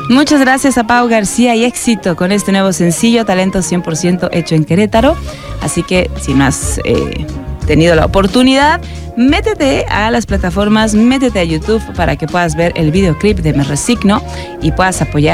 Muchas gracias a Pau García y éxito con este nuevo sencillo, Talento 100% hecho en Querétaro. Así que si no has tenido la oportunidad, métete a las plataformas, métete a YouTube para que puedas ver el videoclip de Me Resigno y puedas apoyar